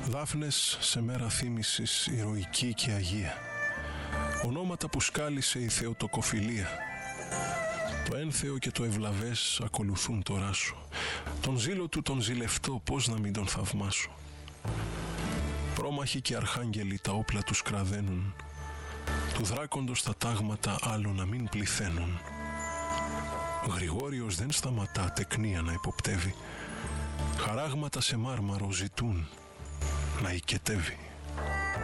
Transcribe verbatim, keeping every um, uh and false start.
Δάφνες σε μέρα θύμησης ηρωική και αγία, ονόματα που σκάλισε η θεοτοκοφιλία. Το ένθεο και το ευλαβές ακολουθούν τώρα σου, τον ζήλο του τον ζηλευτό πώς να μην τον θαυμάσω. Πρόμαχοι και αρχάγγελοι τα όπλα τους κραδένουν, του δράκοντος τα τάγματα άλλο να μην πληθαίνουν. Γρηγόριος δεν σταματά τεκνία να υποπτεύει, χαράγματα σε μάρμαρο ζητούν να οικετεύει.